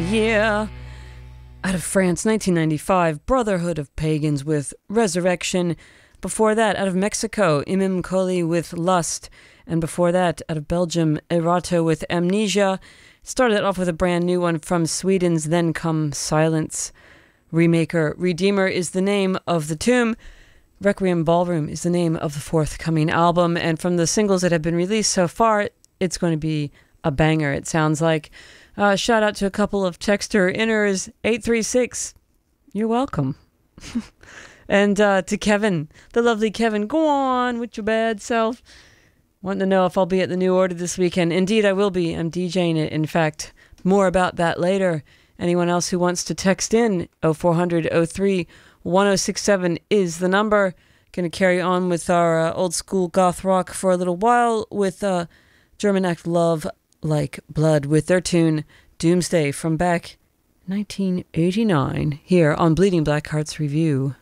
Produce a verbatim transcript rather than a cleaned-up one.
year. Out of France, nineteen ninety-five, Brotherhood of Pagans with Resurrection. Before that, out of Mexico, Imam Koli with Lust. And before that, out of Belgium, Erato with Amnesia. Started off with a brand new one from Sweden's Then Come Silence. Remaker, Redeemer is the name of the tomb. Requiem Ballroom is the name of the forthcoming album. And from the singles that have been released so far, it's going to be a banger, it sounds like. Uh, shout out to a couple of texter inners, eight three six. You're welcome. And uh, to Kevin, the lovely Kevin, go on with your bad self. Wanting to know if I'll be at the New Order this weekend. Indeed, I will be. I'm DJing it. In fact, more about that later. Anyone else who wants to text in, oh four hundred oh three one oh six seven is the number. Going to carry on with our uh, old school goth rock for a little while with uh, German act Love Like Blood with their tune Doomsday from back nineteen eighty-nine here on Bleeding Black Hearts Review.